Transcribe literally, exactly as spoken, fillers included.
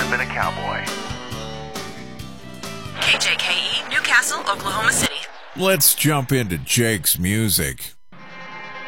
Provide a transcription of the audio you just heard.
been a cowboy. K J K E, Newcastle, Oklahoma City. Let's jump into Jake's music.